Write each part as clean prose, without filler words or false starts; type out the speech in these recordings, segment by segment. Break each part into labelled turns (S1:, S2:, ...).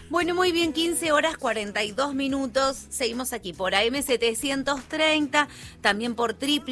S1: Bueno, muy bien, 15 horas 42 minutos. Seguimos aquí por AM730, también por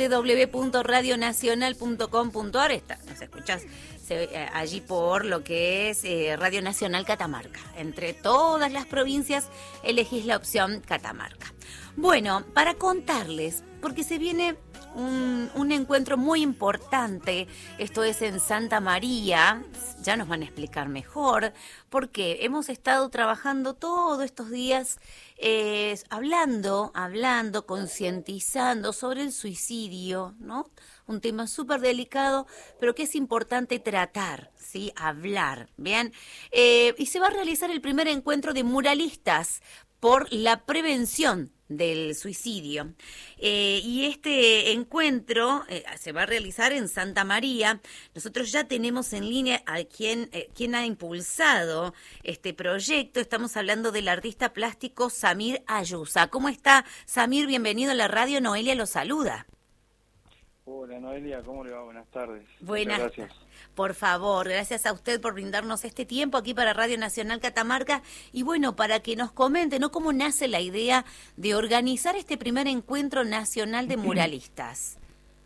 S1: www.radionacional.com.ar. Nos escuchás allí por lo que es Radio Nacional Catamarca. Entre todas las provincias elegís la opción Catamarca. Bueno, para contarles, porque se viene un encuentro muy importante, esto es en Santa María, ya nos van a explicar mejor, porque hemos estado trabajando todos estos días hablando, concientizando sobre el suicidio, ¿no? Un tema súper delicado, pero que es importante tratar, ¿sí? Hablar, ¿bien? Y se va a realizar el primer encuentro de muralistas por la prevención del suicidio. Y este encuentro se va a realizar en Santa María. Nosotros ya tenemos en línea a quien ha impulsado este proyecto. Estamos hablando del artista plástico Samir Ayusa. ¿Cómo está, Samir? Bienvenido a la radio. Noelia lo saluda.
S2: Hola Noelia, ¿cómo le va? Buenas tardes.
S1: Buenas.
S2: Muchas gracias.
S1: Por favor, gracias a usted por brindarnos este tiempo aquí para Radio Nacional Catamarca y bueno, para que nos comente, ¿no?, cómo nace la idea de organizar este primer encuentro nacional de muralistas.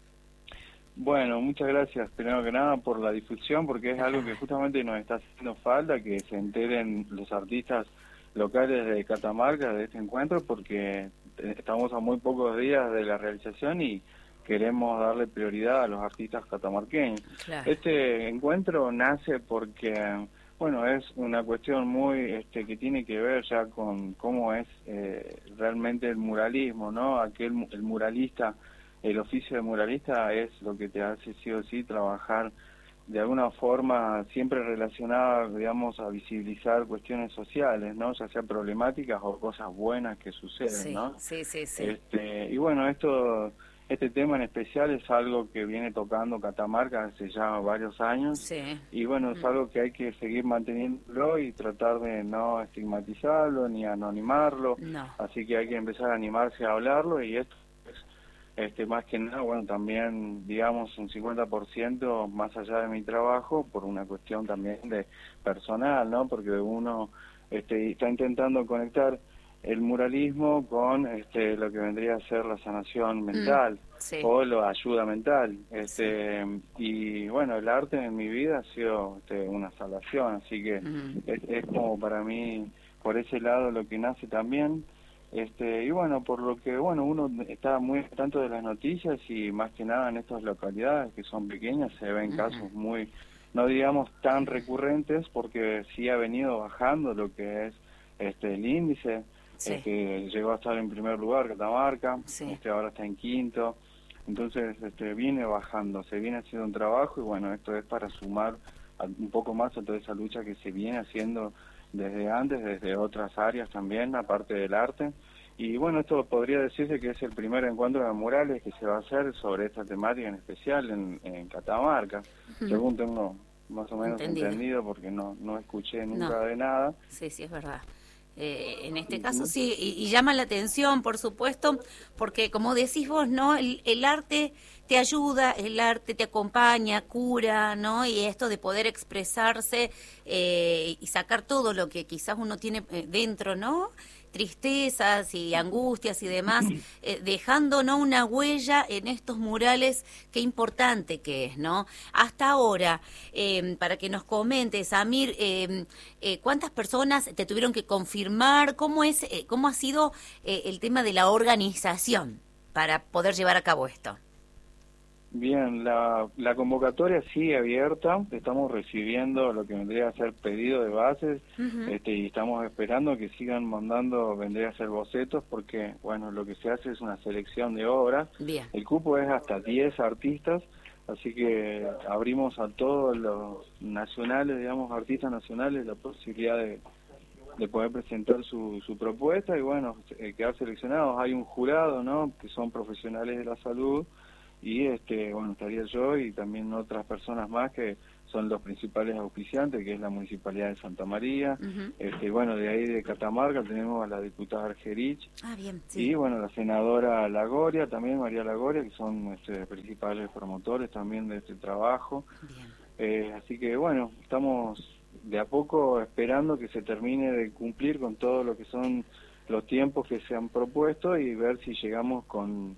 S2: Bueno, muchas gracias, primero que nada, por la difusión, porque es algo que justamente nos está haciendo falta, que se enteren los artistas locales de Catamarca de este encuentro, porque estamos a muy pocos días de la realización y queremos darle prioridad a los artistas catamarqueños. Claro. Este encuentro nace porque, bueno, es una cuestión muy que tiene que ver ya con cómo es realmente el muralismo, ¿no? El muralista, el oficio de muralista es lo que te hace sí o sí trabajar de alguna forma siempre relacionada, digamos, a visibilizar cuestiones sociales, ¿no? Ya sea problemáticas o cosas buenas que suceden,
S1: sí,
S2: ¿no?
S1: Sí.
S2: Y bueno, este tema en especial es algo que viene tocando Catamarca hace ya varios años.
S1: Sí.
S2: Y bueno, es algo que hay que seguir manteniéndolo y tratar de no estigmatizarlo ni anonimarlo.
S1: No.
S2: Así que hay que empezar a animarse a hablarlo y esto es más que nada, bueno, también digamos un 50% más allá de mi trabajo por una cuestión también de personal, ¿no? Porque uno está intentando conectar el muralismo con lo que vendría a ser la sanación mental o la ayuda mental. Y bueno, el arte en mi vida ha sido una salvación, así que es como para mí por ese lado lo que nace también. Y bueno, por lo que uno está muy al tanto de las noticias y más que nada en estas localidades que son pequeñas se ven casos muy, no digamos tan recurrentes, porque sí ha venido bajando lo que es el índice. Que llegó a estar en primer lugar Catamarca, ahora está en quinto, entonces viene bajando, se viene haciendo un trabajo y bueno, esto es para sumar un poco más a toda esa lucha que se viene haciendo desde antes, desde otras áreas también, aparte del arte. Y bueno, esto podría decirse que es el primer encuentro de murales que se va a hacer sobre esta temática en especial en Catamarca, según tengo más o menos entendido porque no escuché nunca de nada.
S1: Sí, es verdad. En este caso sí, y llama la atención, por supuesto, porque como decís vos, ¿no? El arte te ayuda, el arte te acompaña, cura, ¿no? Y esto de poder expresarse y sacar todo lo que quizás uno tiene dentro, ¿no? Tristezas y angustias y demás, dejando, ¿no?, una huella en estos murales, qué importante que es, ¿no? Hasta ahora, para que nos comentes, Samir, ¿cuántas personas te tuvieron que confirmar? ¿Cómo ha sido el tema de la organización para poder llevar a cabo esto?
S2: Bien, la convocatoria sigue abierta, estamos recibiendo lo que vendría a ser pedido de bases, y estamos esperando que sigan mandando, vendría a ser bocetos, porque, bueno, lo que se hace es una selección de obras.
S1: Bien.
S2: El cupo es hasta 10 artistas, así que abrimos a todos los nacionales, digamos, artistas nacionales, la posibilidad de poder presentar su propuesta y, bueno, quedar seleccionados. Hay un jurado, ¿no?, que son profesionales de la salud, y bueno, estaría yo y también otras personas más que son los principales auspiciantes, que es la Municipalidad de Santa María. Bueno, de ahí de Catamarca tenemos a la diputada Argerich, y bueno, la senadora Lagoria, también María Lagoria, que son principales promotores también de este trabajo. Así que bueno, estamos de a poco esperando que se termine de cumplir con todo lo que son los tiempos que se han propuesto y ver si llegamos con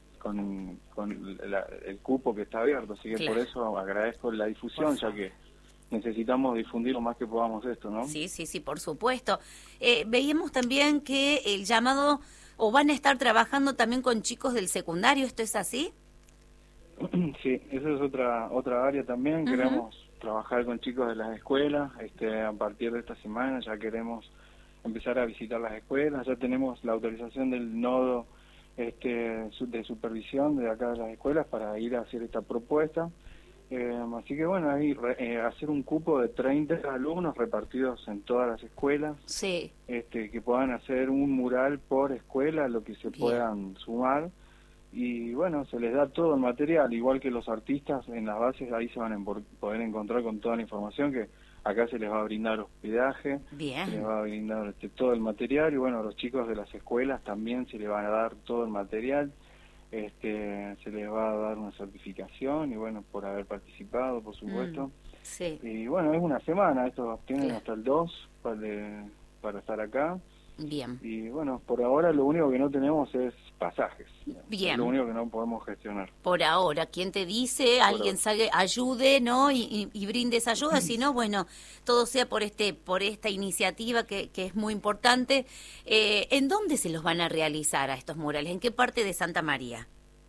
S2: el cupo que está abierto. Así que
S1: Claro.
S2: por eso agradezco la difusión, ya que necesitamos difundir lo más que podamos esto, ¿no?
S1: Sí, sí, sí, por supuesto. Veíamos también que el llamado, o van a estar trabajando también con chicos del secundario, ¿esto es así?
S2: Sí, esa es otra área también.
S1: Ujú.
S2: Queremos trabajar con chicos de las escuelas. A partir de esta semana ya queremos empezar a visitar las escuelas. Ya tenemos la autorización del nodo de supervisión de acá de las escuelas para ir a hacer esta propuesta. Así que bueno, ahí hacer un cupo de 30 alumnos repartidos en todas las escuelas,
S1: Sí.
S2: que puedan hacer un mural por escuela, lo que se
S1: Bien.
S2: puedan sumar. Y bueno, se les da todo el material, igual que los artistas en las bases, ahí se van a poder encontrar con toda la información, que acá se les va a brindar hospedaje,
S1: Bien.
S2: se les va a brindar todo el material, y bueno, a los chicos de las escuelas también se les va a dar todo el material, se les va a dar una certificación, y bueno, por haber participado, por supuesto.
S1: Sí.
S2: Y bueno, es una semana, estos tienen
S1: Claro.
S2: hasta el 2 para estar acá.
S1: Bien.
S2: Y bueno, por ahora lo único que no tenemos es pasajes.
S1: Bien.
S2: Es lo único que no podemos gestionar.
S1: Por ahora, ¿quién te dice? Alguien salga, ayude, ¿no? Y brinde esa ayuda, si no, bueno, todo sea por esta iniciativa que es muy importante. ¿En dónde se los van a realizar a estos murales? ¿En qué parte de Santa María?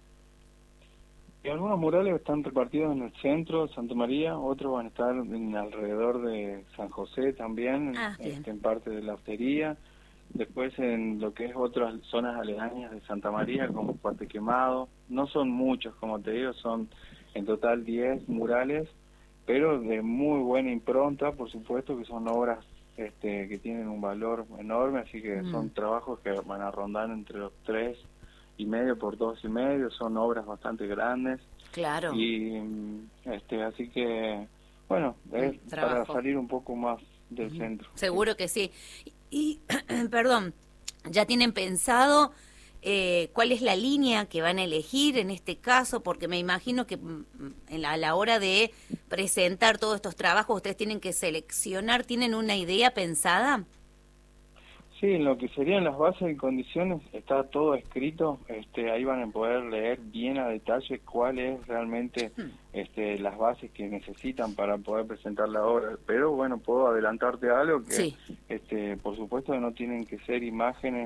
S2: Y algunos murales están repartidos en el centro de Santa María, otros van a estar alrededor de San José también,
S1: Bien.
S2: en parte de la hostería. Después en lo que es otras zonas aledañas de Santa María, como Puente Quemado. No son muchos, como te digo, son en total 10 murales, pero de muy buena impronta, por supuesto, que son obras que tienen un valor enorme, así que son trabajos que van a rondar entre los 3,5 por 2,5, son obras bastante grandes.
S1: Claro.
S2: Y así que, bueno, es para
S1: Trabajo.
S2: salir un poco más del centro.
S1: Seguro que sí. Y, perdón, ¿ya tienen pensado cuál es la línea que van a elegir en este caso? Porque me imagino que a la hora de presentar todos estos trabajos ustedes tienen que seleccionar, ¿tienen una idea pensada?
S2: Sí, en lo que serían las bases y condiciones está todo escrito, ahí van a poder leer bien a detalle cuál es realmente las bases que necesitan para poder presentar la obra, pero bueno, puedo adelantarte algo que
S1: Sí.
S2: por supuesto no tienen que ser imágenes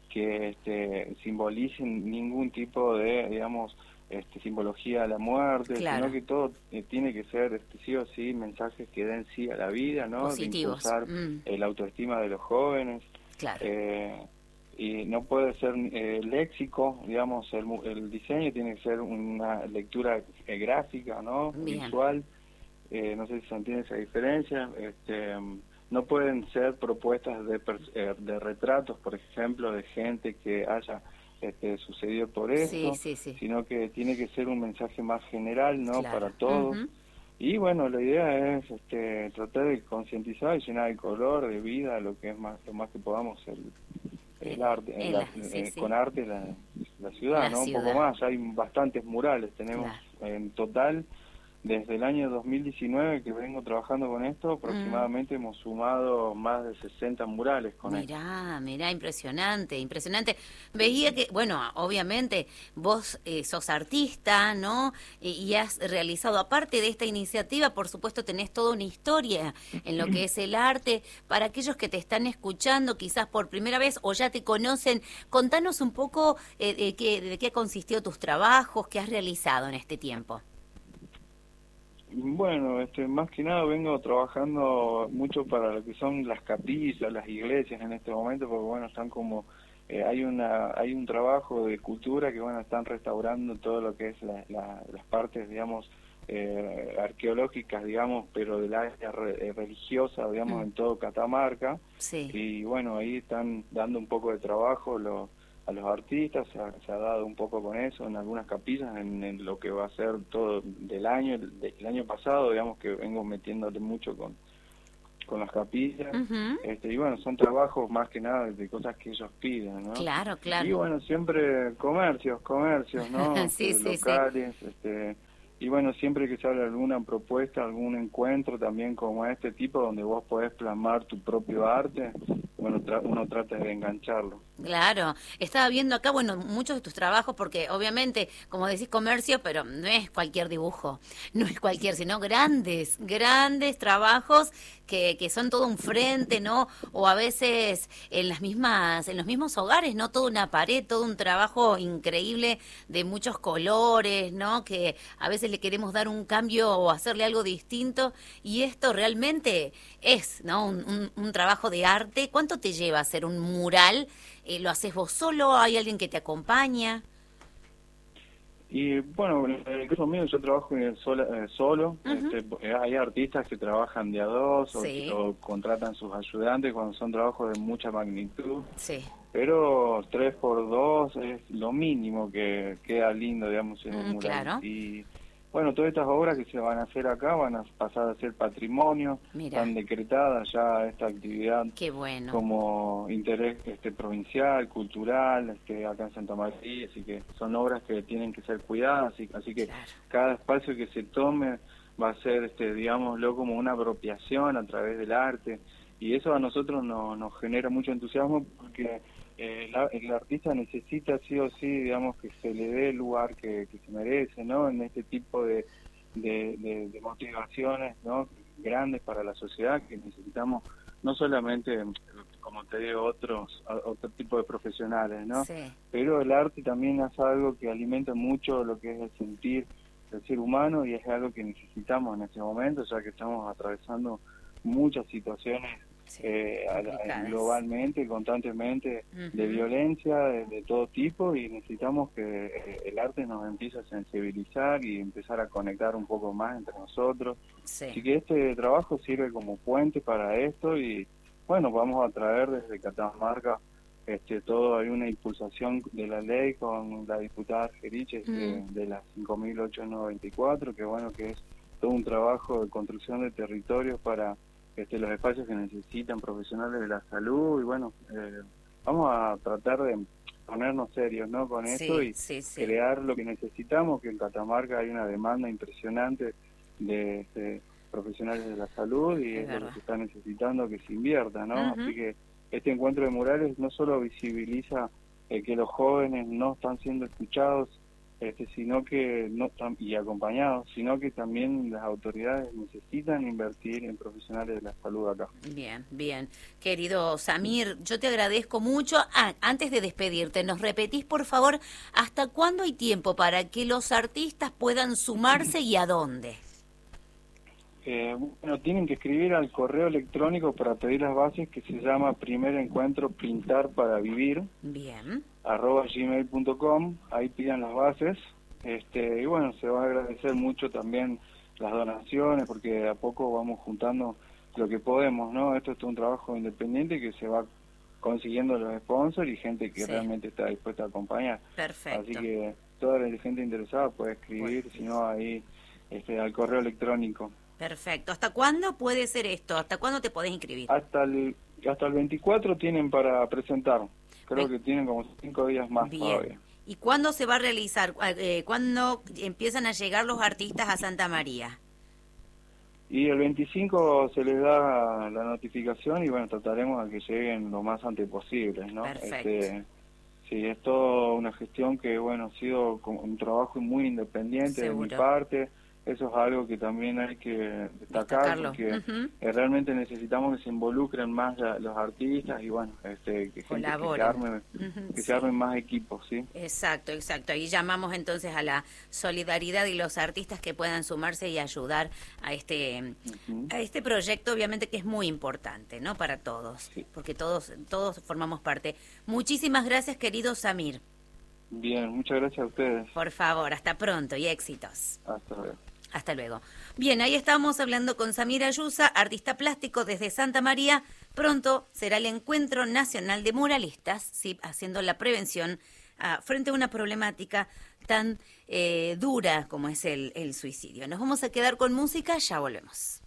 S2: que simbolicen ningún tipo de, digamos, simbología a la muerte,
S1: Claro.
S2: sino que todo tiene que ser sí o sí mensajes que den sí a la vida, ¿no?
S1: Positivos.
S2: De impulsar la autoestima de los jóvenes.
S1: Claro.
S2: Y no puede ser léxico, digamos, el diseño tiene que ser una lectura gráfica, ¿no?
S1: Bien.
S2: Visual, no sé si se entiende esa diferencia. No pueden ser propuestas de retratos, por ejemplo, de gente que haya sucedido por esto,
S1: Sí, sí, sí.
S2: sino que tiene que ser un mensaje más general, ¿no?
S1: Claro.
S2: Para todos.
S1: Ujú.
S2: Y bueno, la idea es tratar de concientizar y llenar de color, de vida, lo que es lo más que podamos el arte,
S1: Sí.
S2: con arte la ciudad,
S1: La
S2: ¿no?
S1: ciudad.
S2: Un poco más, hay bastantes murales, tenemos
S1: Claro.
S2: en total, desde el año 2019 que vengo trabajando con esto, aproximadamente hemos sumado más de 60 murales con esto.
S1: Mirá, impresionante, impresionante. Veía que, bueno, obviamente vos sos artista, ¿no? Y has realizado, aparte de esta iniciativa, por supuesto tenés toda una historia en lo que es el arte. Para aquellos que te están escuchando quizás por primera vez o ya te conocen, contanos un poco de qué consistió tus trabajos, qué has realizado en este tiempo.
S2: Bueno, más que nada vengo trabajando mucho para lo que son las capillas, las iglesias en este momento, porque bueno, están como hay un trabajo de cultura que bueno, están restaurando todo lo que es las partes, digamos, arqueológicas, digamos, pero del área religiosa, digamos, en todo Catamarca.
S1: Sí.
S2: Y bueno, ahí están dando un poco de trabajo a los artistas, se ha dado un poco con eso en algunas capillas, en lo que va a ser todo del año pasado, digamos, que vengo metiéndole mucho con las capillas. Y bueno, son trabajos más que nada de cosas que ellos piden, ¿no?
S1: Claro.
S2: Y bueno, siempre comercios, ¿no?
S1: Sí,
S2: locales, Y bueno, siempre que sale alguna propuesta, algún encuentro también como este tipo, donde vos podés plasmar tu propio arte, bueno, uno trata de engancharlo.
S1: Claro, estaba viendo acá, bueno, muchos de tus trabajos, porque obviamente, como decís, comercio, pero no es cualquier dibujo, no es cualquier, sino grandes, grandes trabajos que son todo un frente, ¿no? O a veces en los mismos hogares, ¿no? Toda una pared, todo un trabajo increíble de muchos colores, ¿no? Que a veces le queremos dar un cambio o hacerle algo distinto, y esto realmente es, ¿no? Un trabajo de arte. ¿Cuánto te lleva hacer un mural? ¿Lo haces vos solo? ¿Hay alguien que te acompaña?
S2: Y bueno, en el caso mío yo trabajo solo, hay artistas que trabajan de a dos
S1: Sí,
S2: o contratan sus ayudantes cuando son trabajos de mucha magnitud,
S1: sí.
S2: pero 3x2 es lo mínimo que queda lindo, digamos, en un mural.
S1: Claro,
S2: Y bueno, todas estas obras que se van a hacer acá van a pasar a ser patrimonio,
S1: mira,
S2: están decretadas ya esta actividad
S1: qué bueno.
S2: como interés provincial, cultural, acá en Santa María, así que son obras que tienen que ser cuidadas, así que
S1: Claro,
S2: cada espacio que se tome va a ser, digámoslo, como una apropiación a través del arte, y eso a nosotros nos genera mucho entusiasmo porque el artista necesita sí o sí, digamos, que se le dé el lugar que se merece, ¿no? En este tipo de motivaciones, ¿no? Grandes para la sociedad, que necesitamos no solamente, como te digo, otro tipo de profesionales, ¿no?
S1: sí,
S2: Pero el arte también es algo que alimenta mucho lo que es el sentir del ser humano, y es algo que necesitamos en este momento, ya que estamos atravesando muchas situaciones
S1: sí, complicadas.
S2: globalmente, constantemente, de
S1: Ujú,
S2: violencia de todo tipo, y necesitamos que el arte nos empiece a sensibilizar y empezar a conectar un poco más entre nosotros.
S1: sí,
S2: Así que este trabajo sirve como puente para esto, y bueno, vamos a traer desde Catamarca todo. Hay una impulsación de la ley con la diputada Geriche
S1: mm,
S2: de la 5.894, que bueno, que es todo un trabajo de construcción de territorios para los espacios que necesitan profesionales de la salud, y bueno, vamos a tratar de ponernos serios, ¿no? Con esto,
S1: sí,
S2: y
S1: sí, sí,
S2: crear lo que necesitamos, que en Catamarca hay una demanda impresionante de profesionales de la salud, y
S1: es
S2: es lo que
S1: verdad.
S2: se está necesitando que se invierta, ¿no? Así
S1: Ujú,
S2: que este encuentro de murales no solo visibiliza que los jóvenes no están siendo escuchados, sino que no y acompañados, sino que también las autoridades necesitan invertir en profesionales de la salud acá.
S1: bien, bien. Querido Samir, yo te agradezco mucho. Ah, antes de despedirte, ¿nos repetís, por favor, hasta cuándo hay tiempo para que los artistas puedan sumarse y a dónde?
S2: Bueno, tienen que escribir al correo electrónico para pedir las bases, que se llama Primer Encuentro Pintar para Vivir,
S1: Bien,
S2: @gmail.com. Ahí pidan las bases, y bueno, se va a agradecer mucho también las donaciones, porque de a poco vamos juntando lo que podemos, ¿no? Esto es un trabajo independiente que se va consiguiendo los sponsors y gente que
S1: sí,
S2: realmente está dispuesta a acompañar. Así
S1: perfecto.
S2: que toda la gente interesada puede
S1: Bueno,
S2: escribir, si no ahí al correo electrónico.
S1: perfecto. ¿Hasta cuándo puede ser esto? ¿Hasta cuándo te podés inscribir?
S2: Hasta el 24 tienen para presentar. Creo
S1: Ve-
S2: que tienen como 5 días más
S1: Bien.
S2: todavía.
S1: ¿Y cuándo se va a realizar? ¿Cuándo empiezan a llegar los artistas a Santa María?
S2: Y el 25 se les da la notificación, y bueno, trataremos de que lleguen lo más antes posible, ¿no?
S1: Perfecto.
S2: Sí, es toda una gestión que, bueno, ha sido como un trabajo muy independiente de mi
S1: Seguro.
S2: parte. Eso es algo que también hay que destacar,
S1: Destacarlo.
S2: porque
S1: Ujú.
S2: realmente necesitamos que se involucren más los artistas, y bueno, que gente
S1: Colaboren.
S2: que
S1: Ujú,
S2: se
S1: sí.
S2: armen más equipos, ¿sí?
S1: Exacto, exacto. Ahí llamamos entonces a la solidaridad y los artistas que puedan sumarse y ayudar
S2: Ujú.
S1: a este proyecto, obviamente que es muy importante, ¿no? Para todos,
S2: Sí.
S1: porque todos formamos parte. Muchísimas gracias, querido Samir.
S2: Bien, muchas gracias a ustedes.
S1: Por favor, hasta pronto y éxitos.
S2: Hasta luego.
S1: Hasta luego. Bien, ahí estamos hablando con Samir Ayusa, artista plástico desde Santa María. Pronto será el Encuentro Nacional de Muralistas, ¿sí? Haciendo la prevención frente a una problemática tan dura como es el suicidio. Nos vamos a quedar con música, ya volvemos.